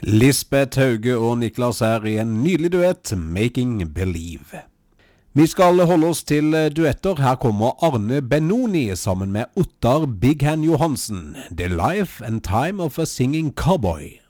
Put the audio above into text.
Lisbeth Hauge og Niklas er i en nydelig duett, Making Believe. Vi skal holde oss til duetter. Her kommer Arne Benoni sammen med Ottar Big Hand Johansen, The Life and Time of a Singing Cowboy.